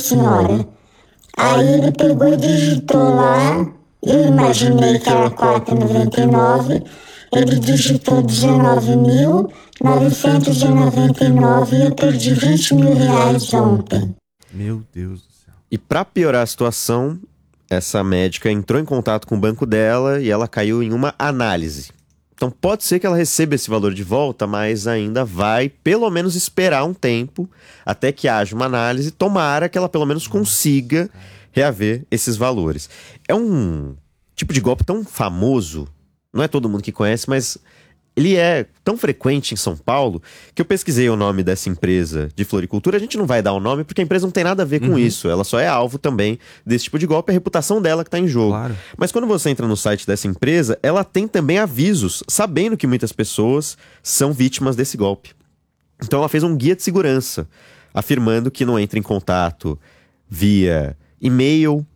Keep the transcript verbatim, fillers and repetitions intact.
senhora. Aí ele pegou e digitou lá, eu imaginei que era quatro reais e noventa e nove centavos, ele digitou dezenove mil novecentos e noventa e nove e eu perdi vinte mil reais ontem. Meu Deus do céu. E pra piorar a situação, essa médica entrou em contato com o banco dela e ela caiu em uma análise. Então pode ser que ela receba esse valor de volta, mas ainda vai pelo menos esperar um tempo até que haja uma análise. Tomara que ela pelo menos consiga reaver esses valores. É um tipo de golpe tão famoso, não é todo mundo que conhece, mas ele é tão frequente em São Paulo que eu pesquisei o nome dessa empresa de floricultura. A gente não vai dar o nome porque a empresa não tem nada a ver com Uhum. isso. Ela só é alvo também desse tipo de golpe, é a reputação dela que está em jogo. Claro. Mas quando você entra no site dessa empresa, ela tem também avisos, sabendo que muitas pessoas são vítimas desse golpe. Então ela fez um guia de segurança, afirmando que não entra em contato via e-mail,